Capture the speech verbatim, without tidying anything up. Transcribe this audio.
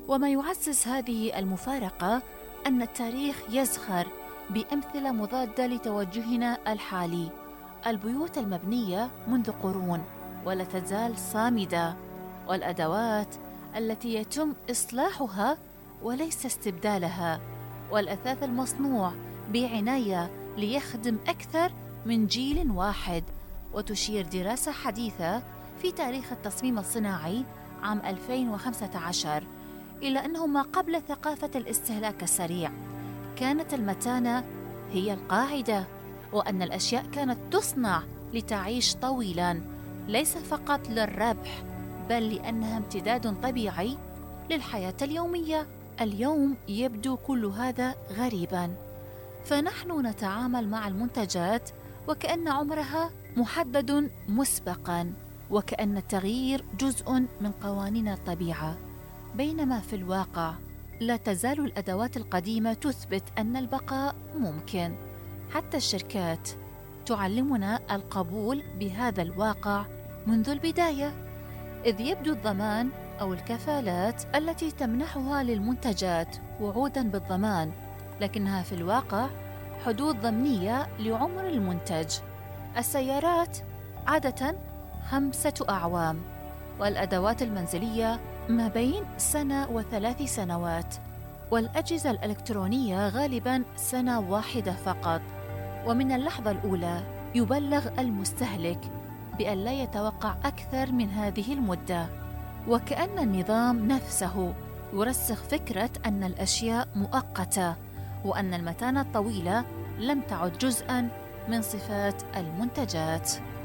وما يعزز هذه المفارقة أن التاريخ يزخر بأمثلة مضادة لتوجهنا الحالي. البيوت المبنية منذ قرون ولا تزال صامدة، والأدوات التي يتم إصلاحها وليس استبدالها، والأثاث المصنوع بعناية ليخدم أكثر من جيل واحد. وتشير دراسة حديثة في تاريخ التصميم الصناعي عام ألفين وخمسة عشر إلى أنه ما قبل ثقافة الاستهلاك السريع كانت المتانة هي القاعدة، وأن الأشياء كانت تصنع لتعيش طويلاً، ليس فقط للربح بل لأنها امتداد طبيعي للحياة اليومية. اليوم يبدو كل هذا غريباً، فنحن نتعامل مع المنتجات وكأن عمرها محدد مسبقاً، وكأن التغيير جزء من قوانين الطبيعة، بينما في الواقع لا تزال الأدوات القديمة تثبت أن البقاء ممكن. حتى الشركات تعلمنا القبول بهذا الواقع منذ البداية، إذ يبدو الضمان أو الكفالات التي تمنحها للمنتجات وعوداً بالضمان، لكنها في الواقع حدود ضمنية لعمر المنتج. السيارات عادة خمسة أعوام، والأدوات المنزلية ما بين سنة وثلاث سنوات، والأجهزة الإلكترونية غالباً سنة واحدة فقط. ومن اللحظة الأولى يبلغ المستهلك بأن لا يتوقع أكثر من هذه المدة، وكأن النظام نفسه يرسخ فكرة أن الأشياء مؤقتة، وأن المتانة الطويلة لم تعد جزءاً من صفات المنتجات.